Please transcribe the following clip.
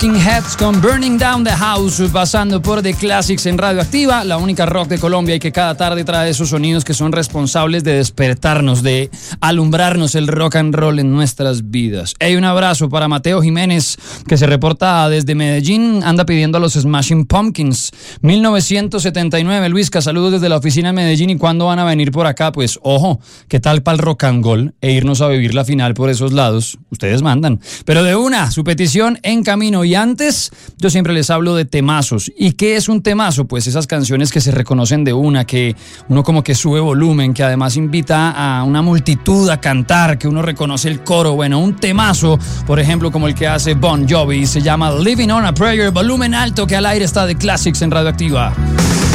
Talking Heads con Burning Down the House, pasando por The Classics en Radioactiva, la única rock de Colombia, y que cada tarde trae esos sonidos que son responsables de despertarnos, de alumbrarnos el rock and roll en nuestras vidas. Un abrazo para Mateo Jiménez, que se reporta desde Medellín, anda pidiendo a los Smashing Pumpkins. 1979, Luisca, saludos desde la oficina en Medellín. ¿Y cuándo van a venir por acá? Pues ojo, ¿qué tal para el rock and roll e irnos a vivir la final por esos lados? Ustedes mandan. Pero de una, su petición en camino. Y antes, yo siempre les hablo de temazos. ¿Y qué es un temazo? Pues esas canciones que se reconocen de una, que uno como que sube volumen, que además invita a una multitud a cantar, que uno reconoce el coro. Bueno, un temazo, por ejemplo, como el que hace Bon Jovi, se llama Living on a Prayer. Volumen alto, que al aire está The Classics en Radioactiva.